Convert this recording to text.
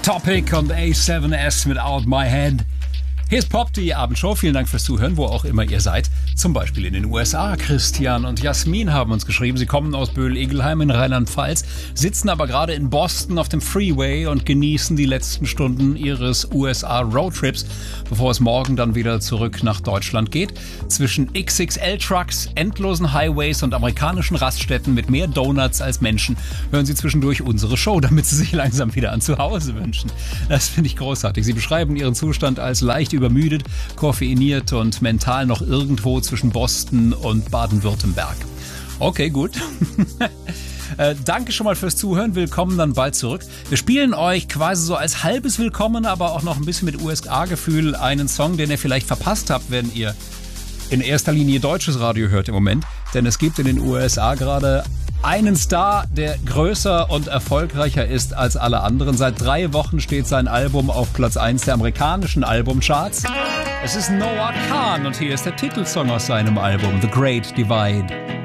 Topic und A7S mit Out My Head. Hier ist Pop, die Abendshow. Vielen Dank fürs Zuhören, wo auch immer ihr seid. Zum Beispiel in den USA. Christian und Jasmin haben uns geschrieben. Sie kommen aus Böhl-Egelheim in Rheinland-Pfalz, sitzen aber gerade in Boston auf dem Freeway und genießen die letzten Stunden ihres USA-Roadtrips, bevor es morgen dann wieder zurück nach Deutschland geht. Zwischen XXL-Trucks, endlosen Highways und amerikanischen Raststätten mit mehr Donuts als Menschen hören sie zwischendurch unsere Show, damit sie sich langsam wieder an zu Hause wünschen. Das finde ich großartig. Sie beschreiben ihren Zustand als leicht übermüdet, koffeiniert und mental noch irgendwo zwischen Boston und Baden-Württemberg. Okay, gut. Danke schon mal fürs Zuhören. Willkommen dann bald zurück. Wir spielen euch quasi so als halbes Willkommen, aber auch noch ein bisschen mit USA-Gefühl einen Song, den ihr vielleicht verpasst habt, wenn ihr in erster Linie deutsches Radio hört im Moment. Denn es gibt in den USA gerade einen Star, der größer und erfolgreicher ist als alle anderen. Seit 3 Wochen steht sein Album auf Platz 1 der amerikanischen Albumcharts. Es ist Noah Kahan und hier ist der Titelsong aus seinem Album The Great Divide.